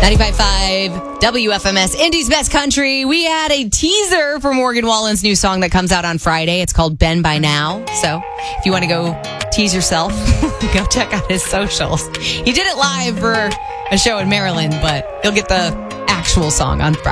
95.5 WFMS, Indy's Best Country. We had a teaser for Morgan Wallen's new song that comes out on Friday. It's called Ben by Now. So if you want to go tease yourself, go check out his socials. He did it live for a show in Maryland, but you'll get the actual song on Friday.